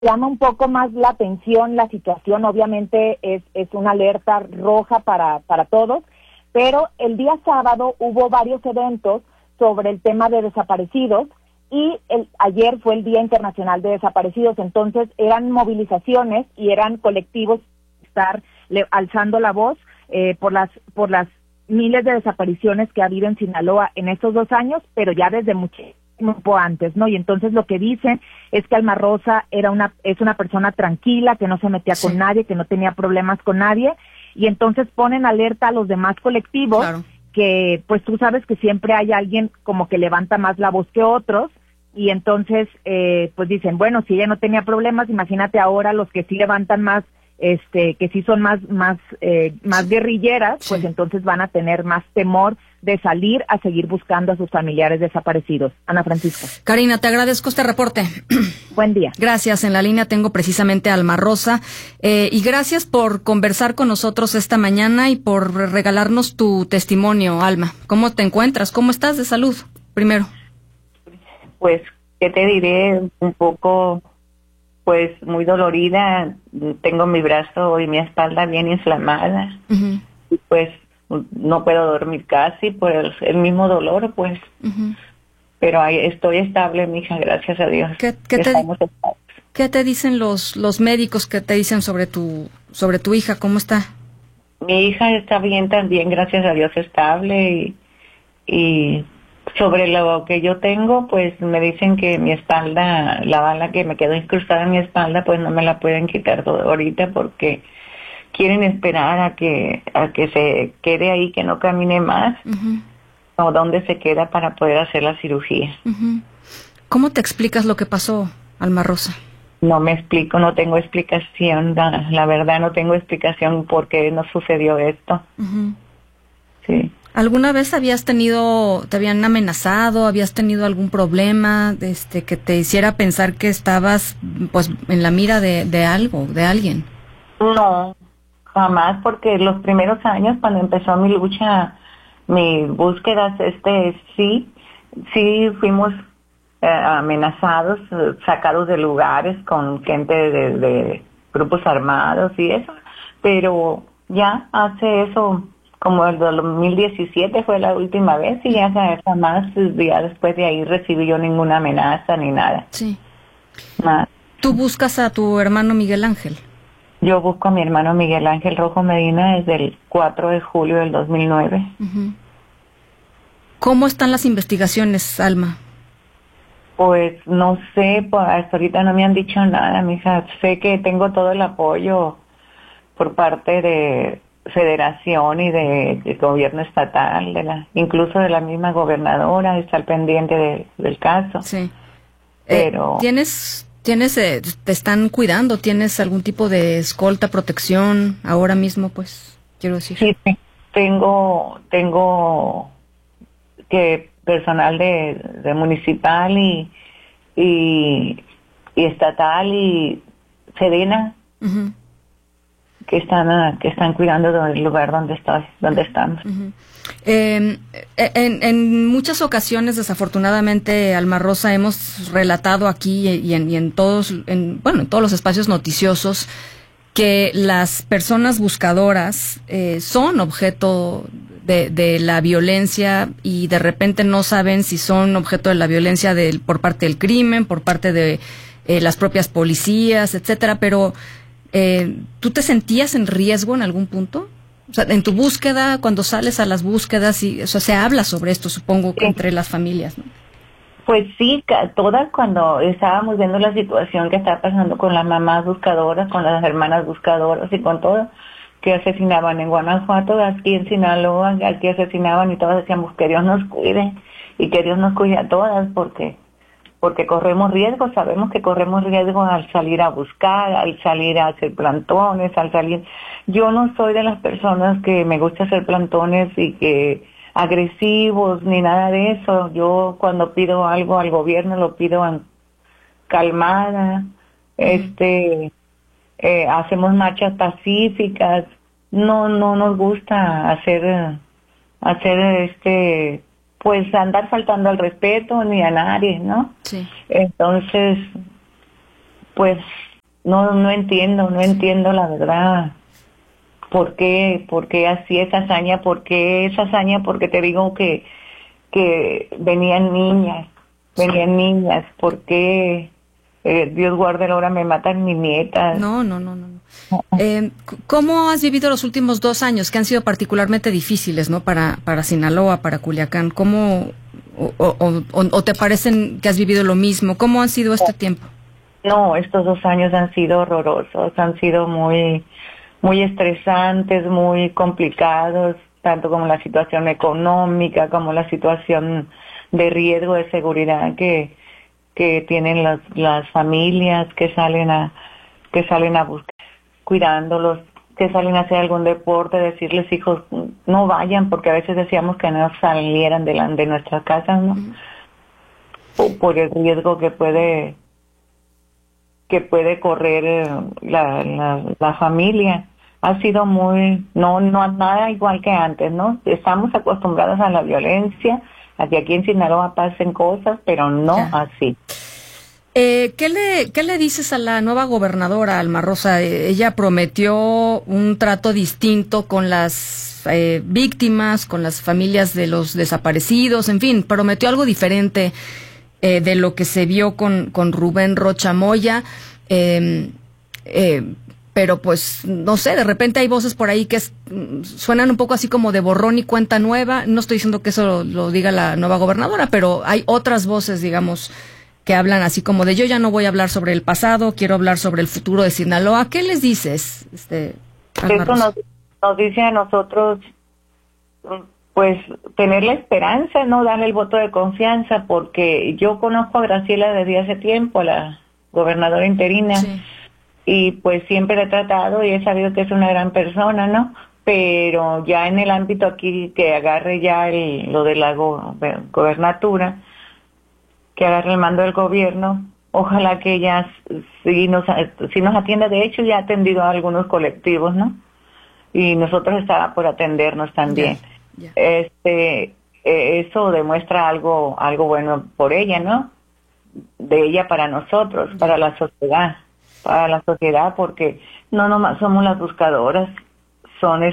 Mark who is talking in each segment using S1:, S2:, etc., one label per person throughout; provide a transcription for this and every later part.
S1: llama un poco más la atención la situación. Obviamente es una alerta roja para todos, pero el día sábado hubo varios eventos sobre el tema de desaparecidos y ayer fue el Día Internacional de Desaparecidos. Entonces eran movilizaciones y eran colectivos estar alzando la voz por las miles de desapariciones que ha habido en Sinaloa en estos 2 años, pero ya desde mucho tiempo antes, ¿no? Y entonces lo que dicen es que Alma Rosa es una persona tranquila, que no se metía con nadie, que no tenía problemas con nadie, y entonces ponen alerta a los demás colectivos, claro, que pues tú sabes que siempre hay alguien como que levanta más la voz que otros, y entonces pues dicen, bueno, si ella no tenía problemas, imagínate ahora los que sí levantan más, que sí son más guerrilleras, pues entonces van a tener más temor de salir a seguir buscando a sus familiares desaparecidos. Ana Francisca.
S2: Karina, te agradezco este reporte.
S1: Buen día.
S2: Gracias. En la línea tengo precisamente a Alma Rosa, y gracias por conversar con nosotros esta mañana y por regalarnos tu testimonio, Alma. ¿Cómo te encuentras? ¿Cómo estás de salud? Primero.
S3: Pues, ¿qué te diré? Un poco, pues, muy dolorida. Tengo mi brazo y mi espalda bien inflamada. Uh-huh. Y pues, no puedo dormir casi por el mismo dolor, pues. Uh-huh. Pero ahí estoy estable, mija, gracias a Dios.
S2: ¿Qué te dicen los médicos? ¿Qué te dicen sobre tu hija? ¿Cómo está?
S3: Mi hija está bien también, gracias a Dios, estable. Y sobre lo que yo tengo, pues me dicen que mi espalda, la bala que me quedó incrustada en mi espalda, pues no me la pueden quitar ahorita porque quieren esperar a que se quede ahí, que no camine más, uh-huh, o dónde se queda para poder hacer la cirugía.
S2: Uh-huh. ¿Cómo te explicas lo que pasó, Alma Rosa?
S3: No me explico, no tengo explicación, la verdad no tengo explicación por qué no sucedió esto. Uh-huh. Sí.
S2: ¿Alguna vez te habían amenazado, habías tenido algún problema, que te hiciera pensar que estabas, pues, en la mira de algo, de alguien?
S3: No, jamás, porque los primeros años cuando empezó mi lucha, mi búsqueda, sí fuimos amenazados, sacados de lugares con gente de grupos armados y eso, pero ya hace eso, como el 2017 fue la última vez y ya jamás, ya después de ahí recibí yo ninguna amenaza ni nada.
S2: Sí. Nada. ¿Tú buscas a tu hermano Miguel Ángel?
S3: Yo busco a mi hermano Miguel Ángel Rojo Medina desde el 4 de julio del 2009. Uh-huh.
S2: ¿Cómo están las investigaciones, Alma?
S3: Pues no sé, hasta ahorita no me han dicho nada, mija. Sé que tengo todo el apoyo por parte de Federación y de gobierno estatal, incluso de la misma gobernadora, está al pendiente del caso.
S2: Sí.
S3: Pero
S2: te están cuidando, ¿tienes algún tipo de escolta, protección ahora mismo, pues, quiero decir?
S3: Sí, tengo que personal de municipal y estatal y Sedena, uh-huh, que están cuidando del lugar donde estamos.
S2: Uh-huh. En muchas ocasiones, desafortunadamente, Alma Rosa, hemos relatado aquí y en todos los espacios noticiosos que las personas buscadoras son objeto de la violencia y de repente no saben si son objeto de la violencia por parte del crimen, por parte de las propias policías, etcétera, pero ¿tú te sentías en riesgo en algún punto? O sea, en tu búsqueda, cuando sales a las búsquedas, se habla sobre esto, supongo, que entre las familias, ¿no?
S3: Pues sí, todas cuando estábamos viendo la situación que está pasando con las mamás buscadoras, con las hermanas buscadoras y con todo, que asesinaban en Guanajuato, aquí en Sinaloa, aquí asesinaban y todas decíamos que Dios nos cuide y que Dios nos cuide a todas porque corremos riesgo, sabemos que corremos riesgo al salir a buscar, al salir a hacer plantones, al salir. Yo no soy de las personas que me gusta hacer plantones y que agresivos ni nada de eso. Yo cuando pido algo al gobierno lo pido calmada, hacemos marchas pacíficas. No nos gusta hacer pues andar faltando al respeto ni a nadie, ¿no?
S2: Sí.
S3: Entonces, pues no entiendo la verdad. ¿Por qué así esa hazaña? ¿Por qué esa hazaña? Porque te digo que venían niñas. ¿Por qué? Dios guarde, ahora me matan mis nietas.
S2: No. ¿Cómo has vivido los últimos 2 años que han sido particularmente difíciles, ¿no? Para Sinaloa, para Culiacán. ¿Cómo o te parecen que has vivido lo mismo? ¿Cómo han sido este tiempo?
S3: No, estos 2 años han sido horrorosos, han sido muy estresantes, muy complicados, tanto como la situación económica, como la situación de riesgo de seguridad que tienen las familias que salen a buscar, cuidándolos, que salen a hacer algún deporte, decirles, hijos, no vayan, porque a veces decíamos que no salieran de nuestras casas, ¿no? Por el riesgo que puede correr la familia. Ha sido no nada igual que antes, ¿no? Estamos acostumbrados a la violencia, a que aquí en Sinaloa pasen cosas, pero no así.
S2: ¿Qué le dices a la nueva gobernadora, Alma Rosa? Ella prometió un trato distinto con las víctimas, con las familias de los desaparecidos, en fin, prometió algo diferente de lo que se vio con Rubén Rocha Moya. Pero pues, no sé, de repente hay voces por ahí que suenan un poco así como de borrón y cuenta nueva. No estoy diciendo que eso lo diga la nueva gobernadora, pero hay otras voces, digamos, que hablan así como de yo ya no voy a hablar sobre el pasado, quiero hablar sobre el futuro de Sinaloa. ¿Qué les dices,
S3: Eso nos dice a nosotros, pues, tener la esperanza, no darle el voto de confianza, porque yo conozco a Graciela desde hace tiempo, la gobernadora interina. Sí. Y pues siempre la he tratado y he sabido que es una gran persona, ¿no? Pero ya en el ámbito aquí que agarre ya lo de la gobernatura, que agarre el mando del gobierno, ojalá que ella sí nos atienda. De hecho ya ha atendido a algunos colectivos, ¿no? Y nosotros estaba por atendernos también. Yeah. Eso demuestra algo bueno por ella, ¿no? De ella para nosotros, para la sociedad. Porque no nomás somos las buscadoras, son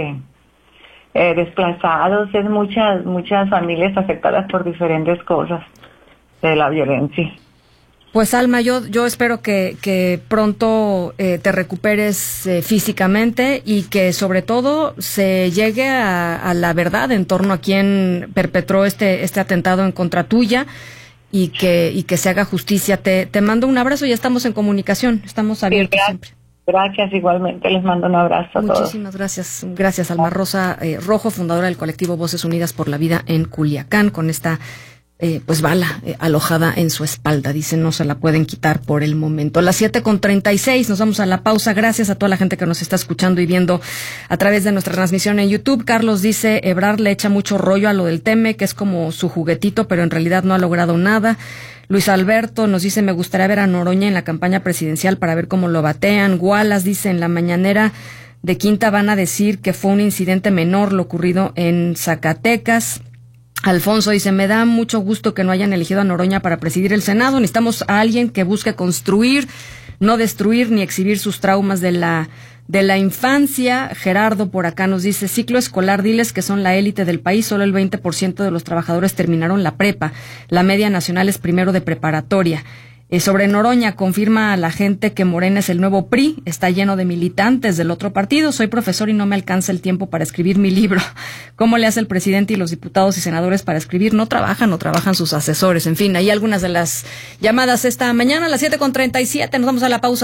S3: desplazados, es muchas familias afectadas por diferentes cosas de la violencia.
S2: Pues Alma, yo espero que pronto te recuperes físicamente y que sobre todo se llegue a la verdad en torno a quien perpetró este atentado en contra tuya. Y que se haga justicia. Te mando un abrazo y estamos en comunicación, estamos abiertos siempre.
S3: Gracias, igualmente les mando un abrazo a todos.
S2: Muchísimas gracias Alma Rosa Rojo, fundadora del colectivo Voces Unidas por la Vida en Culiacán, con esta bala alojada en su espalda. Dicen no se la pueden quitar por el momento. Las 7:36, nos vamos a la pausa. Gracias a toda la gente que nos está escuchando y viendo a través de nuestra transmisión en YouTube. Carlos dice, Ebrard le echa mucho rollo a lo del Teme, que es como su juguetito, pero en realidad no ha logrado nada. Luis Alberto nos dice, me gustaría ver a Noroña en la campaña presidencial para ver cómo lo batean. Wallace dice, en la mañanera de Quinta van a decir que fue un incidente menor lo ocurrido en Zacatecas. Alfonso dice, me da mucho gusto que no hayan elegido a Noroña para presidir el Senado. Necesitamos a alguien que busque construir, no destruir ni exhibir sus traumas de la infancia. Gerardo por acá nos dice, ciclo escolar, diles que son la élite del país, solo el 20% de los trabajadores terminaron la prepa. La media nacional es primero de preparatoria. Sobre Noroña, confirma a la gente que Morena es el nuevo PRI, está lleno de militantes del otro partido. Soy profesor y no me alcanza el tiempo para escribir mi libro. ¿Cómo le hace el presidente y los diputados y senadores para escribir? No trabajan sus asesores. En fin, ahí algunas de las llamadas esta mañana a las 7:37. Nos vamos a la pausa.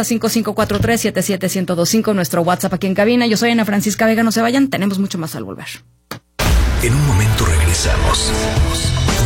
S2: 5543-77125, nuestro WhatsApp aquí en cabina. Yo soy Ana Francisca Vega, no se vayan, tenemos mucho más al volver.
S4: En un momento regresamos.